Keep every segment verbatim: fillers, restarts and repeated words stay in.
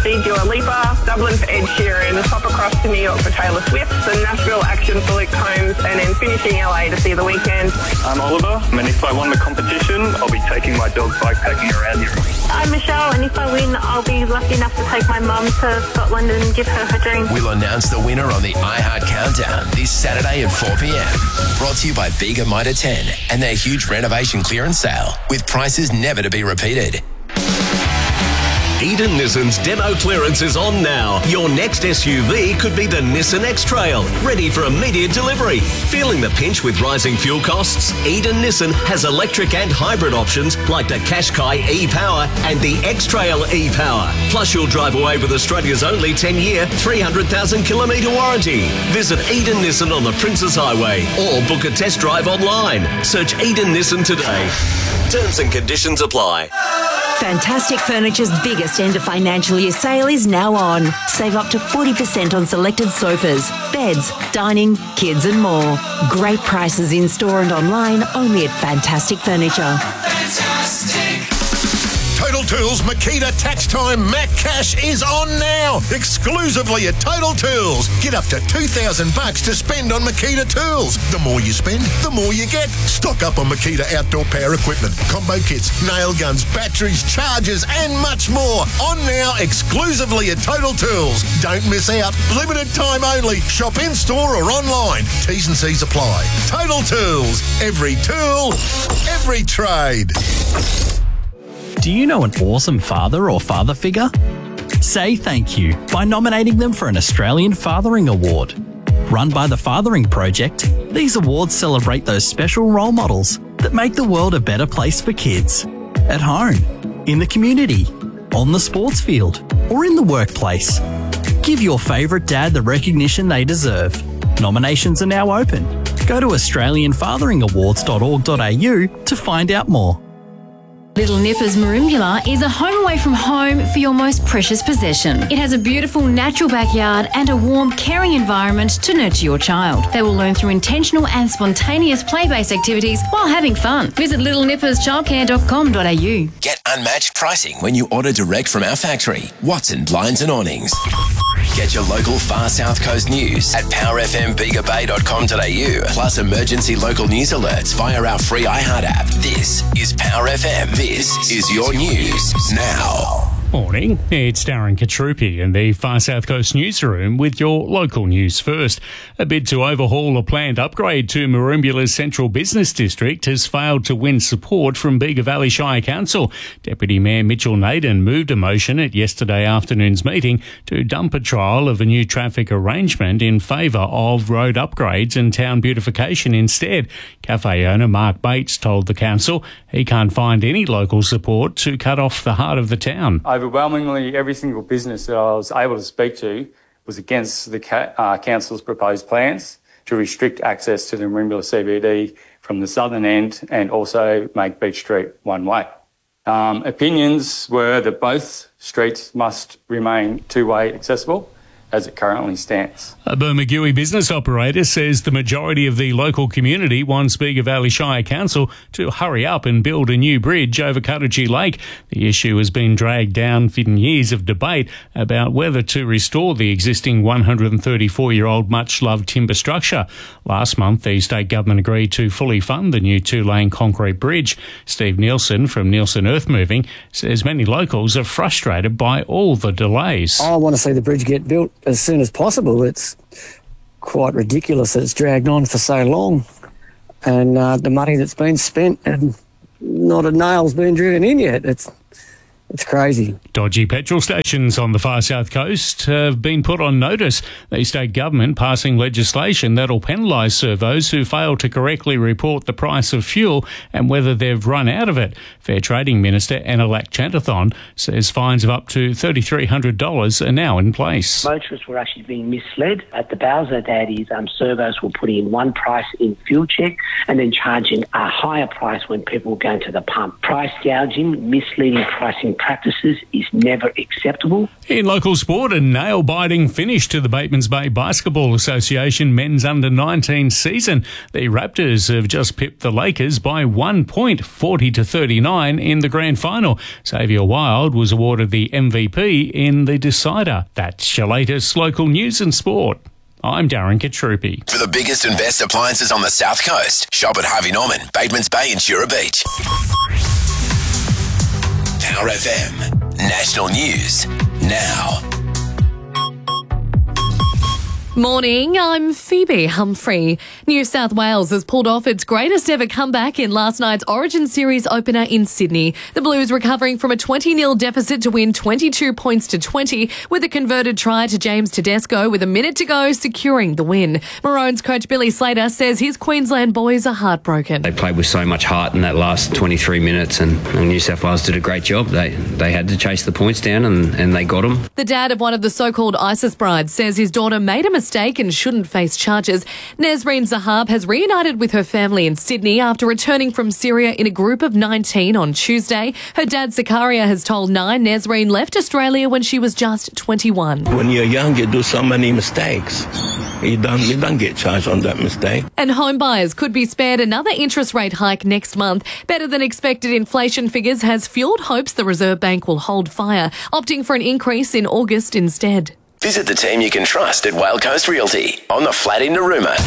see Dua Lipa, Dublin for Ed Sheeran, pop across to New York for Taylor Swift, and Nashville action for Luke Combs, and then finishing L A to see The Weeknd. I'm Oliver, and if I won the competition, I'll be taking my dog bikepacking around Europe. I'm Michelle, and if I win, I'll be lucky enough to take my mum to Scotland and give her her dream. We'll announce the winner on the iHeart Countdown this Saturday at four p.m. Brought to you by Bega Mitre ten and their huge renovation clearance sale with prices never to be repeated. Eden Nissan's demo clearance is on now. Your next S U V could be the Nissan X-Trail, ready for immediate delivery. Feeling the pinch with rising fuel costs? Eden Nissan has electric and hybrid options like the Qashqai e-Power and the X-Trail e-Power. Plus, you'll drive away with Australia's only ten-year, three hundred thousand kilometre warranty. Visit Eden Nissan on the Princes Highway or book a test drive online. Search Eden Nissan today. Terms and conditions apply. Fantastic Furniture's biggest end of financial year sale is now on. Save up to forty percent on selected sofas, beds, dining, kids and more. Great prices in store and online only at Fantastic Furniture. Fantastic. Total Tools Makita Tax Time Mac Cash is on now, exclusively at Total Tools. Get up to two thousand bucks to spend on Makita tools. The more you spend, the more you get. Stock up on Makita outdoor power equipment, combo kits, nail guns, batteries, chargers and much more. On now, exclusively at Total Tools. Don't miss out. Limited time only. Shop in store or online. T's and C's apply. Total Tools. Every tool, every trade. Do you know an awesome father or father figure? Say thank you by nominating them for an Australian Fathering Award. Run by the Fathering Project, these awards celebrate those special role models that make the world a better place for kids. At home, in the community, on the sports field, or in the workplace. Give your favourite dad the recognition they deserve. Nominations are now open. Go to australian fathering awards dot org dot a u to find out more. Little Nippers Merimbula is a home away from home for your most precious possession. It has a beautiful natural backyard and a warm, caring environment to nurture your child. They will learn through intentional and spontaneous play-based activities while having fun. Visit little nippers childcare dot com dot a u. Get unmatched pricing when you order direct from our factory, Watson Blinds and Awnings. Get your local Far South Coast news at power f m bega bay dot com dot a u, plus emergency local news alerts via our free iHeart app. This is Power F M. This is your news now. Morning, it's Darren Katrupi in the Far South Coast newsroom with your local news first. A bid to overhaul a planned upgrade to Maroombila's Central Business District has failed to win support from Bega Valley Shire Council. Deputy Mayor Mitchell Naden moved a motion at yesterday afternoon's meeting to dump a trial of a new traffic arrangement in favour of road upgrades and town beautification instead. Cafe owner Mark Bates told the council he can't find any local support to cut off the heart of the town. Overwhelmingly, every single business that I was able to speak to was against the ca- uh, council's proposed plans to restrict access to the Merimbula C B D from the southern end and also make Beach Street one way. Um, opinions were that both streets must remain two-way accessible as it currently stands. A Bermagui business operator says the majority of the local community wants Bega Valley Shire Council to hurry up and build a new bridge over Cuttagee Lake. The issue has been dragged down in years of debate about whether to restore the existing one hundred thirty-four-year-old much-loved timber structure. Last month, the state government agreed to fully fund the new two-lane concrete bridge. Steve Nielsen from Nielsen Earthmoving says many locals are frustrated by all the delays. I want to see the bridge get built as soon as possible. It's quite ridiculous that it's dragged on for so long, and uh, the money that's been spent and not a nail's been driven in yet. It's It's crazy. Dodgy petrol stations on the far south coast have been put on notice. The state government passing legislation that'll penalise servos who fail to correctly report the price of fuel and whether they've run out of it. Fair Trading Minister Anilak Chantathon says fines of up to three thousand three hundred dollars are now in place. Motorists were actually being misled. At the Bowser Daddies, um, servos were putting in one price in fuel check and then charging a higher price when people were going to the pump. Price gouging, misleading pricing practices is never acceptable. In local sport, a nail-biting finish to the Batemans Bay Basketball Association men's under nineteen season. The Raptors have just pipped the Lakers by one point, forty to thirty-nine in the grand final. Xavier Wild was awarded the M V P in the decider. That's your latest local news and sport. I'm Darren Katrupi. For the biggest and best appliances on the South Coast, shop at Harvey Norman, Batemans Bay and Jura Beach. Power F M. National News now. Morning, I'm Phoebe Humphrey. New South Wales has pulled off its greatest ever comeback in last night's Origin Series opener in Sydney. The Blues recovering from a twenty nil deficit to win twenty-two points to twenty with a converted try to James Tedesco with a minute to go, securing the win. Maroons coach Billy Slater says his Queensland boys are heartbroken. They played with so much heart in that last twenty-three minutes and, and New South Wales did a great job. They they had to chase the points down and, and they got them. The dad of one of the so-called ISIS brides says his daughter made a mistake and shouldn't face charges. Nesreen Zahab has reunited with her family in Sydney after returning from Syria in a group of nineteen on Tuesday. Her dad Zakaria has told Nine Nesreen left Australia when she was just twenty-one. When you're young, you do so many mistakes. You don't, you don't get charged on that mistake. And home buyers could be spared another interest rate hike next month. Better than expected inflation figures has fueled hopes the Reserve Bank will hold fire, opting for an increase in August instead. Visit the team you can trust at Whale Coast Realty on the flat in Narooma.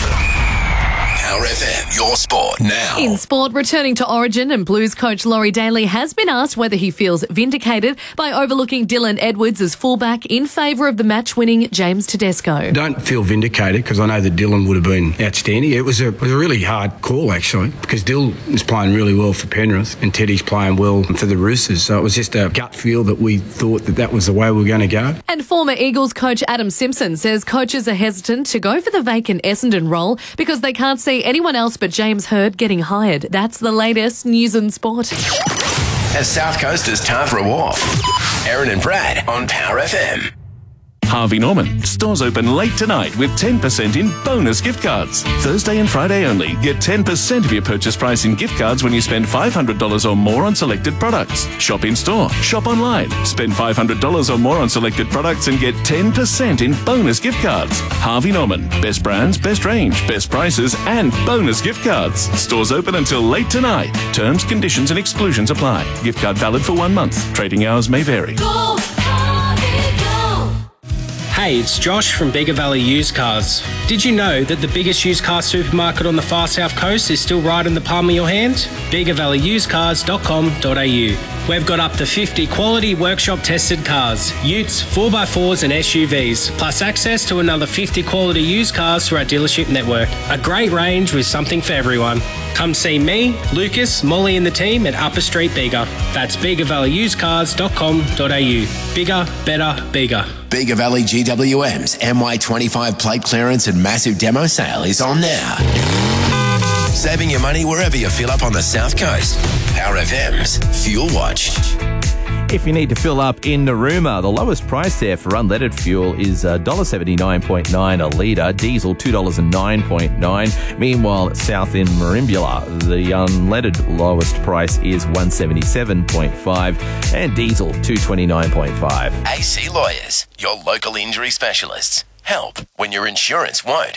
Power F M, your sport now. In sport, returning to Origin, and Blues coach Laurie Daly has been asked whether he feels vindicated by overlooking Dylan Edwards as fullback in favour of the match-winning James Tedesco. I don't feel vindicated because I know that Dylan would have been outstanding. It was a, it was a really hard call, actually, because Dylan is playing really well for Penrith and Teddy's playing well for the Roosters. So it was just a gut feel that we thought that that was the way we were going to go. And former Eagles coach Adam Simpson says coaches are hesitant to go for the vacant Essendon role because they can't see anyone else but James Hird getting hired. That's the latest news and sport. As South Coasters Tarboro Wharf. Aaron and Brad on Power F M. Harvey Norman. Stores open late tonight with ten percent in bonus gift cards. Thursday and Friday only. Get ten percent of your purchase price in gift cards when you spend five hundred dollars or more on selected products. Shop in store. Shop online. Spend five hundred dollars or more on selected products and get ten percent in bonus gift cards. Harvey Norman. Best brands, best range, best prices and bonus gift cards. Stores open until late tonight. Terms, conditions and exclusions apply. Gift card valid for one month. Trading hours may vary. Go, Harvey, go. Hey, it's Josh from Bega Valley Used Cars. Did you know that the biggest used car supermarket on the far south coast is still right in the palm of your hand? bega valley used cars dot com dot a u. We've got up to fifty quality workshop tested cars, utes, four by fours and S U Vs, plus access to another fifty quality used cars through our dealership network. A great range with something for everyone. Come see me, Lucas, Molly and the team at Upper Street Bega. That's bega valley used cars dot com dot a u. Bigger, better, bigger. Bega Valley G W M's M Y twenty-five plate clearance and massive demo sale is on now. Saving your money wherever you fill up on the South Coast. Power F M's Fuel Watch. If you need to fill up in Narooma, the lowest price there for unleaded fuel is one dollar seventy-nine point nine a litre, diesel two dollars nine point nine. Meanwhile, south in Merimbula, the unleaded lowest price is one dollar seventy-seven point five and diesel two dollars twenty-nine point five. A C Lawyers, your local injury specialists. Help when your insurance won't.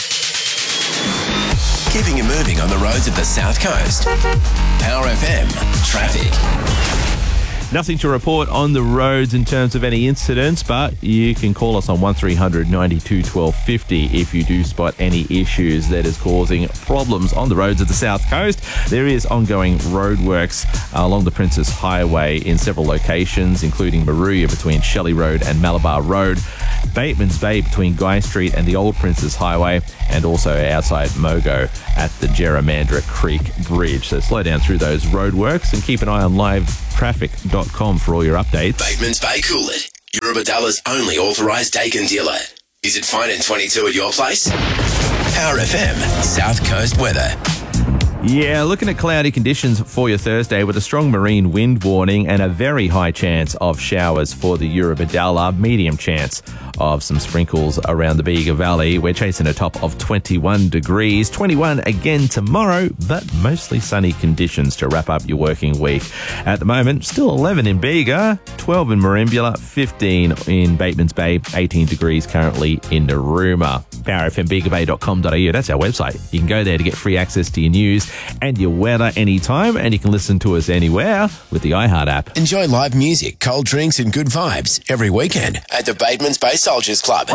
Keeping you moving on the roads of the South Coast. Power F M Traffic. Nothing to report on the roads in terms of any incidents, but you can call us on one three hundred ninety-two twelve fifty if you do spot any issues that is causing problems on the roads of the South Coast. There is ongoing roadworks along the Princess Highway in several locations, including Maruya between Shelley Road and Malabar Road, Batemans Bay between Guy Street and the Old Princess Highway, and also outside Mogo at the Jerramandra Creek Bridge. So slow down through those roadworks and keep an eye on live traffic dot com for all your updates. Batemans Bay Coolid, Eurobadalla's only authorised Dakin dealer. Is it fine and twenty-two at your place? Power F M South Coast weather. Yeah, looking at cloudy conditions for your Thursday with a strong marine wind warning and a very high chance of showers for the Eurobodalla, medium chance of some sprinkles around the Bega Valley. We're chasing a top of twenty-one degrees, twenty-one again tomorrow, but mostly sunny conditions to wrap up your working week. At the moment, still eleven in Bega, twelve in Merimbula, fifteen in Batemans Bay, eighteen degrees currently in Narooma. power f m bega bay dot com dot a u, that's our website. You can go there to get free access to your news and your weather anytime, and you can listen to us anywhere with the iHeart app. Enjoy live music, cold drinks and good vibes every weekend at the Batemans Bay Soldiers Club.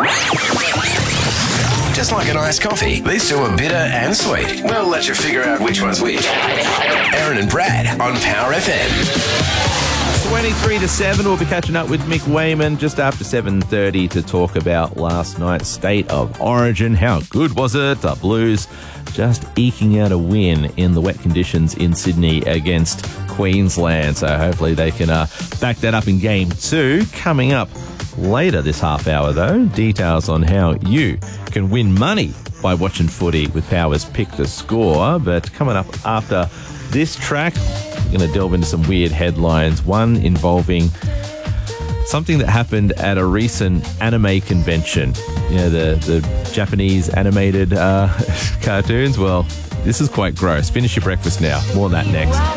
Just like an iced coffee, these two are bitter and sweet. We'll let you figure out which one's which. Aaron and Brad on Power F M. twenty-three to seven, we'll be catching up with Mick Wayman just after seven thirty to talk about last night's State of Origin. How good was it? The Blues just eking out a win in the wet conditions in Sydney against Queensland. So hopefully they can uh, back that up in game two. Coming up later this half hour, though, details on how you can win money by watching footy with Powers Pick the Score. But coming up after this track, we're going to delve into some weird headlines. One involving something that happened at a recent anime convention. You know, the, the Japanese animated uh, cartoons. Well, this is quite gross. Finish your breakfast now. More on that next.